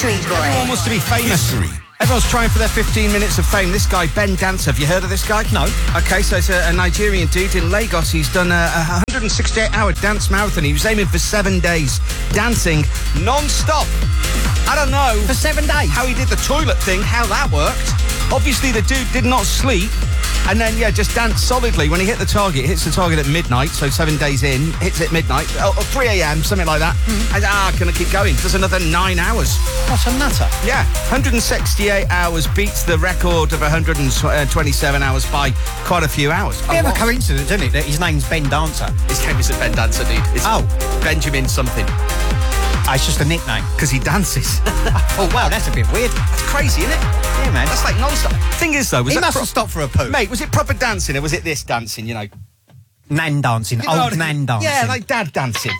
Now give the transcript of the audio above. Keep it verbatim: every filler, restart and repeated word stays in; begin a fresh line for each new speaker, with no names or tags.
Mystery Boy.
Everyone wants to be famous.
History.
Everyone's trying for their fifteen minutes of fame. This guy, Ben Dancer, have you heard of this guy?
No.
Okay, so it's a, a Nigerian dude in Lagos. He's done a, a one hundred sixty-eight hour dance marathon. He was aiming for seven days, dancing non-stop. I don't know.
For seven days?
How he did the toilet thing, how that worked. Obviously, the dude did not sleep. And then, yeah, just dance solidly. When he hit the target, hits the target at midnight, so seven days in, hits it midnight, or three a.m., something like that. Mm. And, ah, can I keep going? Does another nine hours.
What's a nutter?
Yeah, one hundred sixty-eight hours beats the record of one hundred twenty-seven hours by quite a few hours.
Bit of a coincidence, isn't it, that his name's Ben Dancer?
His name isn't Ben Dancer, dude. It's
oh.
Benjamin something.
Oh, it's just a nickname.
Because he dances.
Oh, wow, that's a bit weird.
That's crazy, isn't it?
Yeah, man.
That's like non-stop. Thing is, though, was
he
that
must
pro-
have stopped for a poo.
Mate, was it proper dancing or was it this dancing, you know?
Nan dancing,
You know
old nan dancing.
Yeah, like dad dancing.